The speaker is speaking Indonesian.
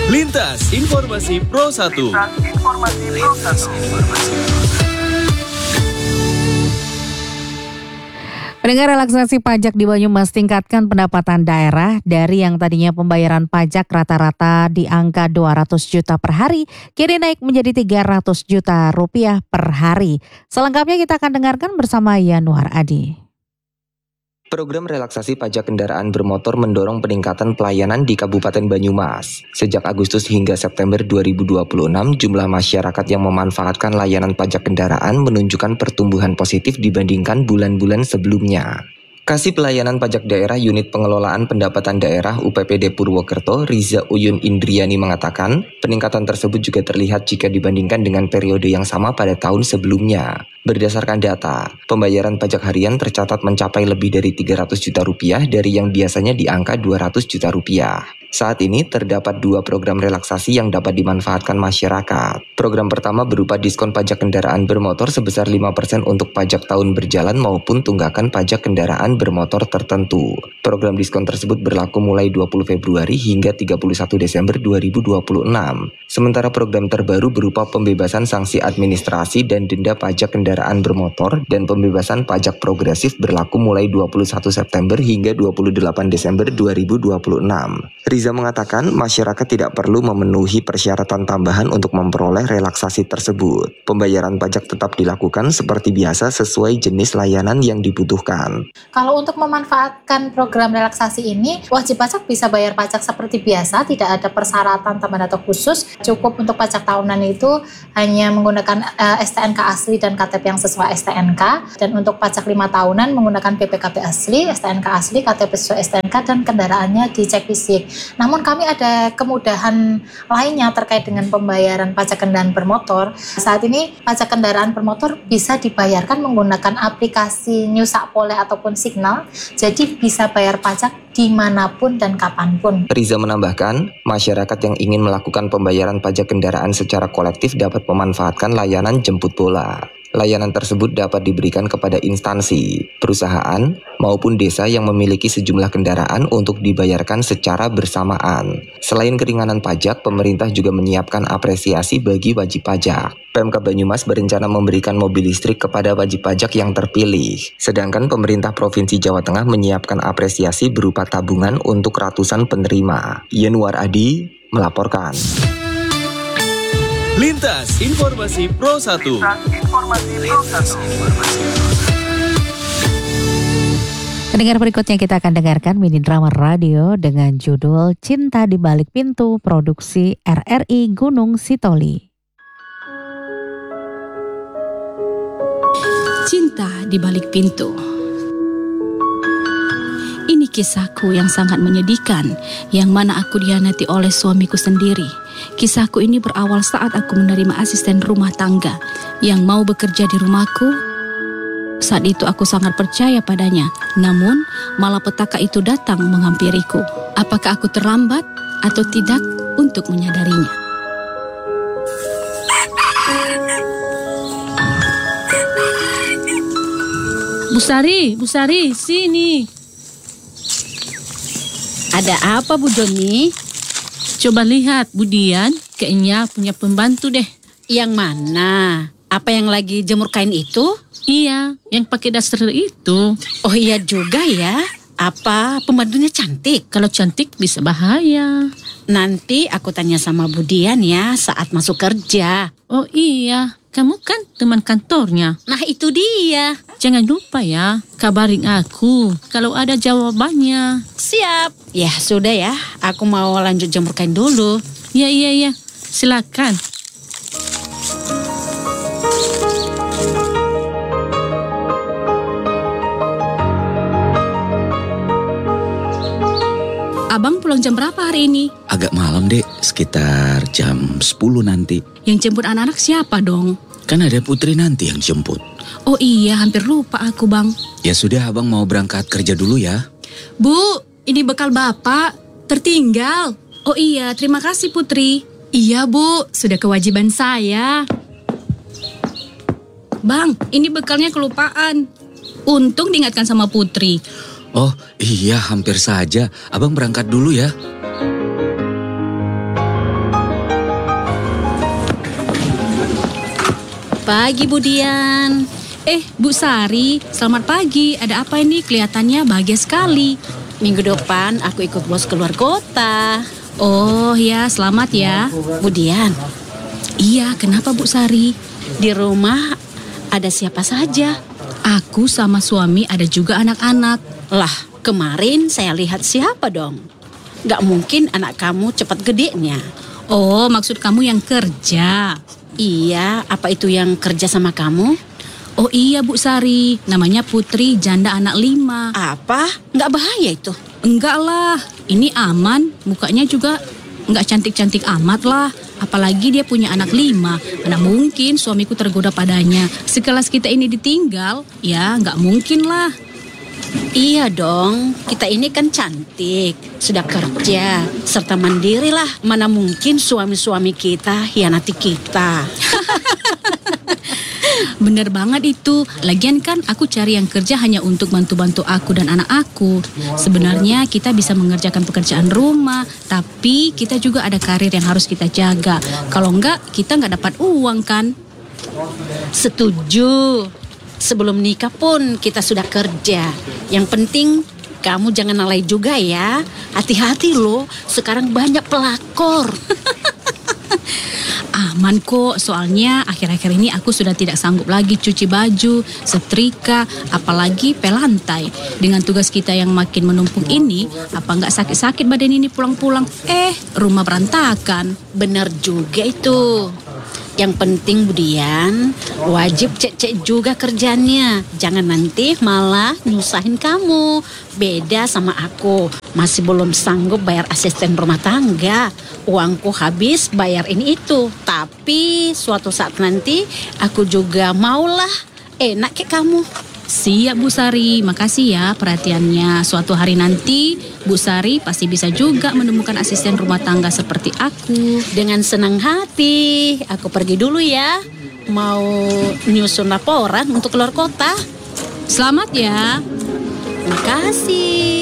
Lintas Informasi Pro 1. Pendengar, relaksasi pajak di Banyumas tingkatkan pendapatan daerah dari yang tadinya pembayaran pajak rata-rata di angka 200 juta per hari, kini naik menjadi 300 juta rupiah per hari. Selengkapnya kita akan dengarkan bersama Yanuar Adi. Program relaksasi pajak kendaraan bermotor mendorong peningkatan pelayanan di Kabupaten Banyumas. Sejak Agustus hingga September 2026, jumlah masyarakat yang memanfaatkan layanan pajak kendaraan menunjukkan pertumbuhan positif dibandingkan bulan-bulan sebelumnya. Kasih Pelayanan Pajak Daerah Unit Pengelolaan Pendapatan Daerah UPPD Purwokerto, Riza Uyun Indriani mengatakan, peningkatan tersebut juga terlihat jika dibandingkan dengan periode yang sama pada tahun sebelumnya. Berdasarkan data, pembayaran pajak harian tercatat mencapai lebih dari 300 juta rupiah dari yang biasanya di angka 200 juta rupiah. Saat ini terdapat 2 program relaksasi yang dapat dimanfaatkan masyarakat. Program pertama berupa diskon pajak kendaraan bermotor sebesar 5% untuk pajak tahun berjalan maupun tunggakan pajak kendaraan bermotor tertentu. Program diskon tersebut berlaku mulai 20 Februari hingga 31 Desember 2026. Sementara program terbaru berupa pembebasan sanksi administrasi dan denda pajak kendaraan bermotor dan pembebasan pajak progresif berlaku mulai 21 September hingga 28 Desember 2026. Riza mengatakan masyarakat tidak perlu memenuhi persyaratan tambahan untuk memperoleh relaksasi tersebut. Pembayaran pajak tetap dilakukan seperti biasa sesuai jenis layanan yang dibutuhkan. Kalau untuk memanfaatkan program relaksasi ini, wajib pajak bisa bayar pajak seperti biasa, tidak ada persyaratan tambahan atau khusus. Cukup untuk pajak tahunan itu hanya menggunakan STNK asli dan KTP yang sesuai STNK. Dan untuk pajak 5 tahunan menggunakan BPKB asli, STNK asli, KTP sesuai STNK, dan kendaraannya dicek fisik. Namun kami ada kemudahan lainnya terkait dengan pembayaran pajak kendaraan bermotor. Saat ini pajak kendaraan bermotor bisa dibayarkan menggunakan aplikasi New Sakpole ataupun Signal, jadi bisa bayar pajak dimanapun dan kapanpun. Riza menambahkan, masyarakat yang ingin melakukan pembayaran pajak kendaraan secara kolektif dapat memanfaatkan layanan jemput bola. Layanan tersebut dapat diberikan kepada instansi, perusahaan, maupun desa yang memiliki sejumlah kendaraan untuk dibayarkan secara bersamaan. Selain keringanan pajak, pemerintah juga menyiapkan apresiasi bagi wajib pajak. Pemkab Banyumas berencana memberikan mobil listrik kepada wajib pajak yang terpilih. Sedangkan pemerintah Provinsi Jawa Tengah menyiapkan apresiasi berupa tabungan untuk ratusan penerima. Yanuar Adi melaporkan. Lintas Informasi Pro 1. Pendengar, berikutnya kita akan dengarkan mini drama radio dengan judul Cinta di Balik Pintu, produksi RRI Gunung Sitoli. Cinta di Balik Pintu. Ini kisahku yang sangat menyedihkan, yang mana aku dihianati oleh suamiku sendiri. Kisahku ini berawal saat aku menerima asisten rumah tangga yang mau bekerja di rumahku. Saat itu aku sangat percaya padanya, namun malapetaka itu datang menghampiriku. Apakah aku terlambat atau tidak untuk menyadarinya? Bu Sari, sini. Ada apa Bu Joni? Coba lihat Bu Dian, kayaknya punya pembantu deh. Yang mana? Apa yang lagi jemur kain itu? Iya, yang pakai daster itu. Oh iya juga ya. Apa pembantunya cantik? Kalau cantik bisa bahaya. Nanti aku tanya sama Bu Dian ya saat masuk kerja. Oh iya, kamu kan teman kantornya. Nah itu dia. Jangan lupa ya, kabarin aku kalau ada jawabannya. Siap. Ya sudah ya, aku mau lanjut jemur kain dulu. Iya, silakan. Abang pulang jam berapa hari ini? Agak malam dek, sekitar jam 10 nanti. Yang jemput anak-anak siapa dong? Kan ada Putri nanti yang jemput. Oh iya, hampir lupa aku bang. Ya sudah, abang mau berangkat kerja dulu ya. Bu, ini bekal bapak, tertinggal. Oh iya, terima kasih Putri. Iya Bu, sudah kewajiban saya. Bang, ini bekalnya kelupaan. Untung diingatkan sama Putri. Oh iya, hampir saja. Abang berangkat dulu ya. pagi, Bu Dian. Bu Sari, selamat pagi. Ada apa ini? Kelihatannya bahagia sekali. Minggu depan aku ikut bos keluar kota. Oh ya, selamat ya. Bu Dian, Iya, kenapa Bu Sari? di rumah ada siapa saja? Aku sama suami, ada juga anak-anak. Lah, kemarin saya lihat siapa dong? Gak mungkin anak kamu cepat gedenya. Oh, maksud kamu yang kerja? Iya, apa itu yang kerja sama kamu? Oh iya Bu Sari, namanya Putri, janda anak 5. Apa? Gak bahaya itu? Enggak lah, ini aman, mukanya juga enggak cantik-cantik amat lah. Apalagi dia punya anak 5, mana mungkin suamiku tergoda padanya. Sekelas kita ini ditinggal, ya enggak mungkin lah. Iya dong, kita ini kan cantik, sudah kerja, serta mandiri lah. Mana mungkin suami-suami kita hianati kita. Bener banget itu. Lagian kan aku cari yang kerja hanya untuk bantu-bantu aku dan anak aku. Sebenarnya kita bisa mengerjakan pekerjaan rumah, tapi kita juga ada karir yang harus kita jaga. Kalau enggak, kita enggak dapat uang kan? Setuju. Sebelum nikah pun kita sudah kerja. Yang penting kamu jangan lalai juga ya. Hati-hati loh, sekarang banyak pelakor. Aman kok, soalnya akhir-akhir ini aku sudah tidak sanggup lagi cuci baju, setrika, apalagi pelantai. Dengan tugas kita yang makin menumpuk ini, apa nggak sakit-sakit badan ini pulang-pulang? Rumah berantakan. Benar juga itu. Yang penting Bu Dian, wajib cek-cek juga kerjanya. Jangan nanti malah nyusahin kamu. Beda sama aku, masih belum sanggup bayar asisten rumah tangga. Uangku habis bayar ini itu. Tapi suatu saat nanti aku juga maulah enak kayak kamu. Siap Bu Sari, makasih ya perhatiannya. Suatu hari nanti Bu Sari pasti bisa juga menemukan asisten rumah tangga seperti aku. Dengan senang hati, aku pergi dulu ya. Mau nyusun laporan untuk keluar kota. Selamat ya. Terima kasih.